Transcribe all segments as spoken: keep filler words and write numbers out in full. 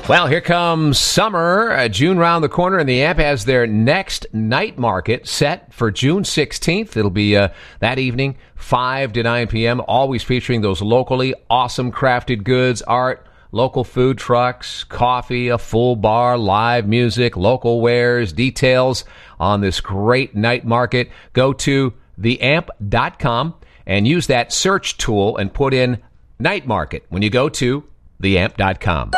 Well, here comes summer. Uh, June round the corner, and the A M P has their next night market set for June sixteenth. It'll be uh, that evening, five to nine p.m., always featuring those locally awesome crafted goods, art, local food trucks, coffee, a full bar, live music, local wares, details on this great night market. Go to the amp dot com and use that search tool and put in night market when you go to the amp dot com.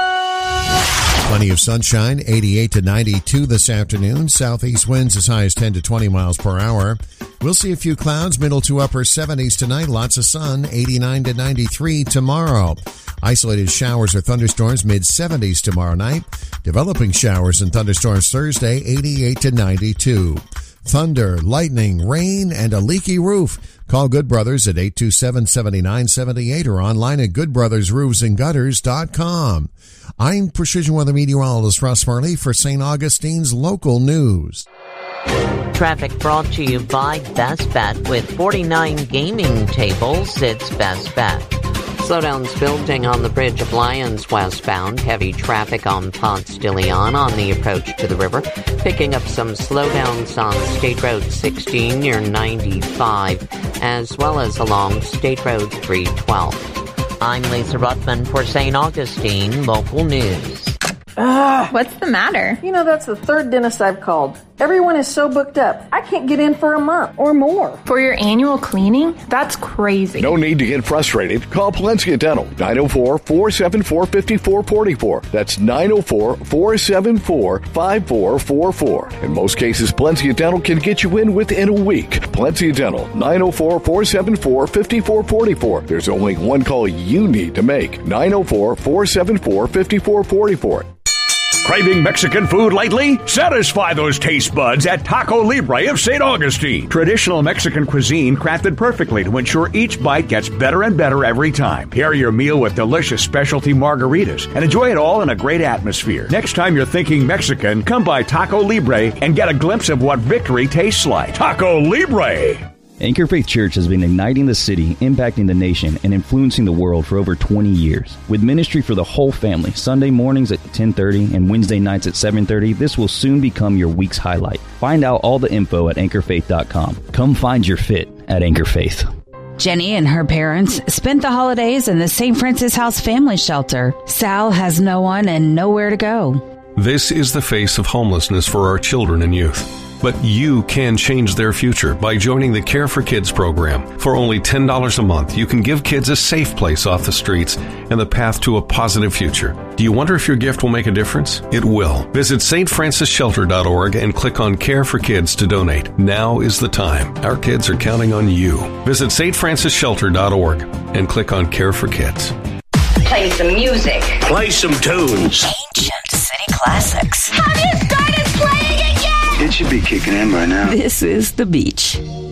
Plenty of sunshine, eighty-eight to ninety-two this afternoon. Southeast winds as high as ten to twenty miles per hour. We'll see a few clouds, middle to upper seventies tonight. Lots of sun, eighty-nine to ninety-three tomorrow. Isolated showers or thunderstorms, mid seventies tomorrow night. Developing showers and thunderstorms Thursday, eighty-eight to ninety-two. Thunder, lightning, rain, and a leaky roof. Call Good Brothers at eight two seven, seven nine seven eight or online at good brothers roofs and gutters dot com. I'm Precision Weather Meteorologist Russ Murley for Saint Augustine's Local News. Traffic brought to you by Best Bet. With forty-nine gaming tables, it's Best Bet. Slowdowns building on the Bridge of Lions westbound. Heavy traffic on Ponce de Leon on the approach to the river. Picking up some slowdowns on State Road sixteen near ninety-five, as well as along State Road three twelve. I'm Lisa Ruttman for Saint Augustine Local News. Ugh. What's the matter? You know, that's the third dentist I've called. Everyone is so booked up. I can't get in for a month or more. For your annual cleaning? That's crazy. No need to get frustrated. Call Palencia Dental, nine oh four, four seven four, five four four four. That's nine oh four, four seven four, five four four four. In most cases, Palencia Dental can get you in within a week. Palencia Dental, nine oh four, four seven four, five four four four. There's only one call you need to make. nine oh four, four seven four, five four four four. Craving Mexican food lately? Satisfy those taste buds at Taco Libre of Saint Augustine. Traditional Mexican cuisine crafted perfectly to ensure each bite gets better and better every time. Pair your meal with delicious specialty margaritas and enjoy it all in a great atmosphere. Next time you're thinking Mexican, come by Taco Libre and get a glimpse of what victory tastes like. Taco Libre! Anchor Faith Church has been igniting the city, impacting the nation, and influencing the world for over twenty years. With ministry for the whole family, Sunday mornings at ten thirty and Wednesday nights at seven thirty, this will soon become your week's highlight. Find out all the info at anchor faith dot com. Come find your fit at Anchor Faith. Jenny and her parents spent the holidays in the Saint Francis House Family Shelter. Sal has no one and nowhere to go. This is the face of homelessness for our children and youth. But you can change their future by joining the Care for Kids program. For only ten dollars a month, you can give kids a safe place off the streets and the path to a positive future. Do you wonder if your gift will make a difference? It will. Visit s t francis shelter dot org and click on Care for Kids to donate. Now is the time. Our kids are counting on you. Visit s t francis shelter dot org and click on Care for Kids. Play some music. Play some tunes. Ancient city classics. Have you started playing again? It should be kicking in by now. This is The Beach.